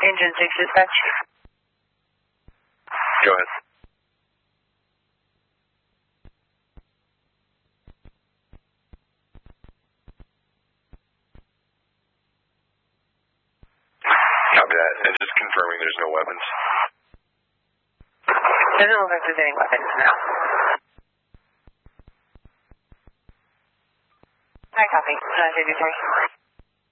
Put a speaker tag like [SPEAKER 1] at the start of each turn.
[SPEAKER 1] Engine 6 dispatch.
[SPEAKER 2] Go ahead. Copy that. And just confirming there's no weapons.
[SPEAKER 1] Doesn't look like there's any weapons now. I copy. 53.